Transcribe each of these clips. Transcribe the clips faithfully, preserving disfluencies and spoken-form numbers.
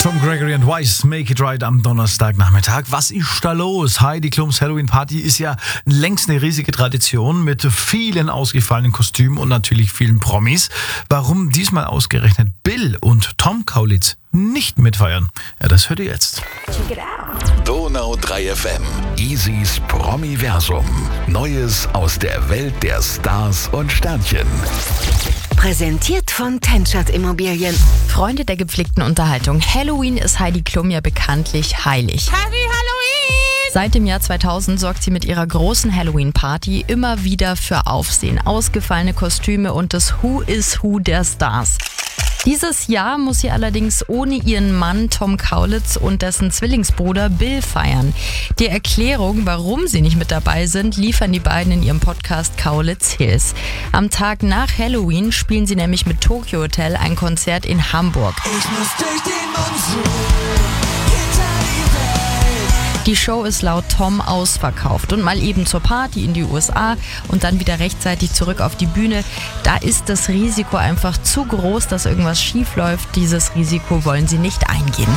Tom Gregory and Weiss, Make It Right am Donnerstagnachmittag. Was ist da los? Heidi Klums Halloween Party ist ja längst eine riesige Tradition mit vielen ausgefallenen Kostümen und natürlich vielen Promis. Warum diesmal ausgerechnet Bill und Tom Kaulitz nicht mitfeiern? Ja, das hört ihr jetzt. Donau drei F M, Easys Promiversum. Neues aus der Welt der Stars und Sternchen. Präsentiert von Tenschert Immobilien. Freunde der gepflegten Unterhaltung. Halloween ist Heidi Klum ja bekanntlich heilig. Happy Halloween! Seit dem Jahr zweitausend sorgt sie mit ihrer großen Halloween-Party immer wieder für Aufsehen. Ausgefallene Kostüme und das Who is Who der Stars. Dieses Jahr muss sie allerdings ohne ihren Mann Tom Kaulitz und dessen Zwillingsbruder Bill feiern. Die Erklärung, warum sie nicht mit dabei sind, liefern die beiden in ihrem Podcast Kaulitz Hills. Am Tag nach Halloween spielen sie nämlich mit Tokyo Hotel ein Konzert in Hamburg. Ich muss durch den Monsun hinter die Welt. Die Show ist laut Tom ausverkauft und mal eben zur Party in die U S A und dann wieder rechtzeitig zurück auf die Bühne. Da ist das Risiko einfach zu groß, dass irgendwas schief läuft. Dieses Risiko wollen sie nicht eingehen.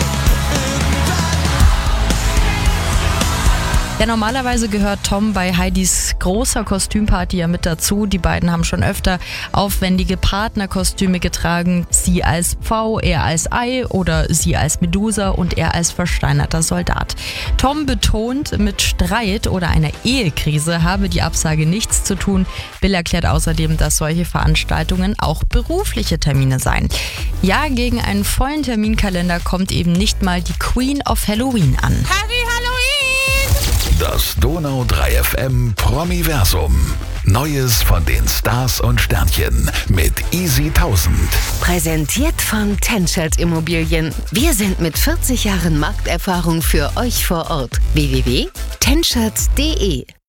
Ja, normalerweise gehört Tom bei Heidis großer Kostümparty ja mit dazu. Die beiden haben schon öfter aufwendige Partnerkostüme getragen. Sie als Pfau, er als Ei oder sie als Medusa und er als versteinerter Soldat. Tom betont, mit Streit oder einer Ehekrise habe die Absage nichts zu tun. Bill erklärt außerdem, dass solche Veranstaltungen auch berufliche Termine seien. Ja, gegen einen vollen Terminkalender kommt eben nicht mal die Queen of Halloween an. Happy Halloween! Das Donau drei F M Promiversum. Neues von den Stars und Sternchen mit Easy tausend. Präsentiert von Tenschert Immobilien. Wir sind mit vierzig Jahren Markterfahrung für euch vor Ort. w w w punkt tenschert punkt d e